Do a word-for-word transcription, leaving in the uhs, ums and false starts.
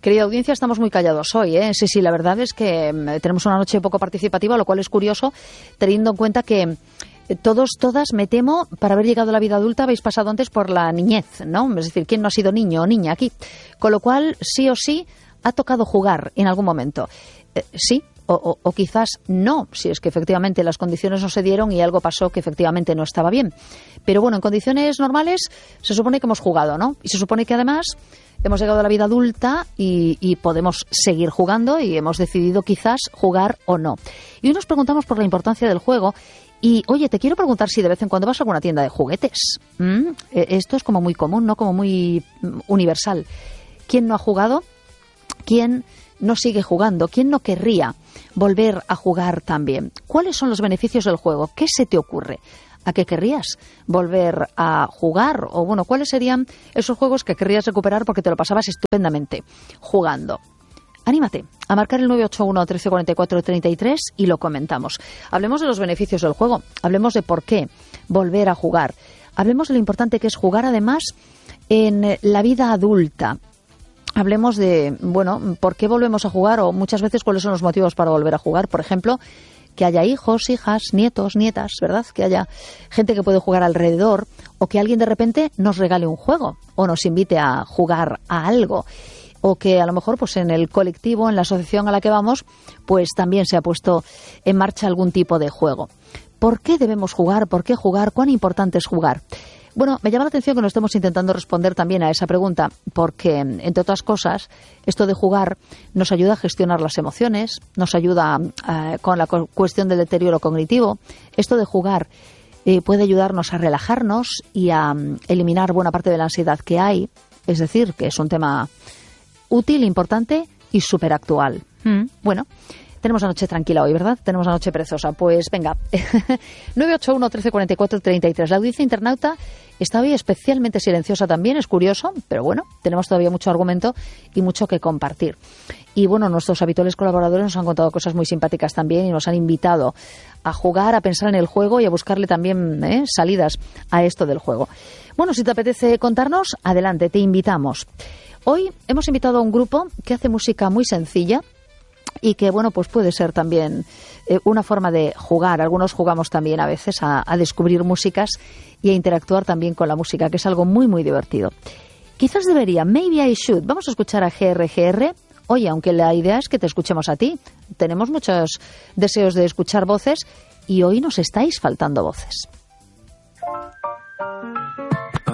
Querida audiencia, estamos muy callados hoy, ¿eh? Sí, sí, la verdad es que tenemos una noche poco participativa, lo cual es curioso, teniendo en cuenta que todos, todas, me temo, para haber llegado a la vida adulta habéis pasado antes por la niñez, ¿no? Es decir, ¿quién no ha sido niño o niña aquí? Con lo cual, sí o sí, ha tocado jugar en algún momento. Eh, sí, o, o, o quizás no, si es que efectivamente las condiciones no se dieron y algo pasó que efectivamente no estaba bien. Pero bueno, en condiciones normales se supone que hemos jugado, ¿no? Y se supone que además hemos llegado a la vida adulta y, y podemos seguir jugando y hemos decidido quizás jugar o no. Y hoy nos preguntamos por la importancia del juego. Y, oye, te quiero preguntar si de vez en cuando vas a alguna tienda de juguetes. ¿Mm? Esto es como muy común, ¿no? Como muy universal. ¿Quién no ha jugado? ¿Quién no sigue jugando? ¿Quién no querría volver a jugar también? ¿Cuáles son los beneficios del juego? ¿Qué se te ocurre? ¿A qué querrías volver a jugar? O, bueno, ¿cuáles serían esos juegos que querrías recuperar porque te lo pasabas estupendamente jugando? Anímate a marcar el nueve ocho uno, trece cuarenta y cuatro, treinta y tres y lo comentamos. Hablemos de los beneficios del juego, hablemos de por qué volver a jugar, hablemos de lo importante que es jugar además en la vida adulta. Hablemos de, bueno, por qué volvemos a jugar o muchas veces cuáles son los motivos para volver a jugar. Por ejemplo, que haya hijos, hijas, nietos, nietas, ¿verdad? Que haya gente que puede jugar alrededor o que alguien de repente nos regale un juego o nos invite a jugar a algo. O que a lo mejor pues en el colectivo, en la asociación a la que vamos, pues también se ha puesto en marcha algún tipo de juego. ¿Por qué debemos jugar? ¿Por qué jugar? ¿Cuán importante es jugar? Bueno, me llama la atención que nos estemos intentando responder también a esa pregunta, porque, entre otras cosas, esto de jugar nos ayuda a gestionar las emociones, nos ayuda eh, con la cuestión del deterioro cognitivo. Esto de jugar eh, puede ayudarnos a relajarnos y a um, eliminar buena parte de la ansiedad que hay. Es decir, que es un tema útil, importante y súper actual. Mm. Bueno, tenemos la noche tranquila hoy, ¿verdad? Tenemos la noche perezosa. Pues venga, nueve ocho uno, trece cuarenta y cuatro, treinta y tres. La audiencia internauta está hoy especialmente silenciosa también, es curioso, pero bueno, tenemos todavía mucho argumento y mucho que compartir. Y bueno, nuestros habituales colaboradores nos han contado cosas muy simpáticas también y nos han invitado a jugar, a pensar en el juego y a buscarle también ¿eh? salidas a esto del juego. Bueno, si te apetece contarnos, adelante, te invitamos. Hoy hemos invitado a un grupo que hace música muy sencilla y que, bueno, pues puede ser también eh, una forma de jugar. Algunos jugamos también a veces a, a descubrir músicas y a interactuar también con la música, que es algo muy, muy divertido. Quizás debería, maybe I should. Vamos a escuchar a G R G R. Oye, aunque la idea es que te escuchemos a ti. Tenemos muchos deseos de escuchar voces y hoy nos estáis faltando voces.